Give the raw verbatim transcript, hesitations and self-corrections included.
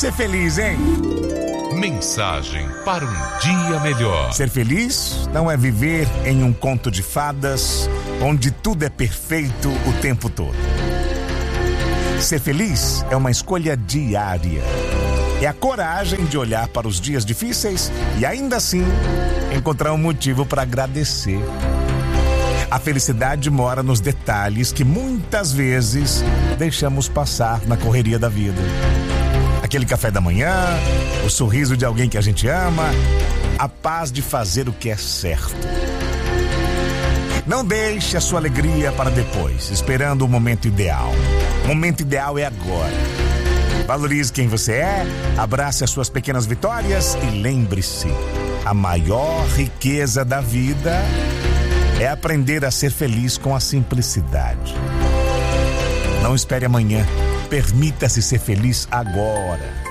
ser feliz, hein? Mensagem para um dia melhor. Ser feliz não é viver em um conto de fadas onde tudo é perfeito o tempo todo. Ser feliz é uma escolha diária. É a coragem de olhar para os dias difíceis e ainda assim encontrar um motivo para agradecer. A felicidade mora nos detalhes que muitas vezes deixamos passar na correria da vida. Aquele café da manhã, o sorriso de alguém que a gente ama, a paz de fazer o que é certo. Não deixe a sua alegria para depois, esperando o momento ideal. O momento ideal é agora. Valorize quem você é, abrace as suas pequenas vitórias e lembre-se, a maior riqueza da vida é aprender a ser feliz com a simplicidade. Não espere amanhã. Permita-se ser feliz agora.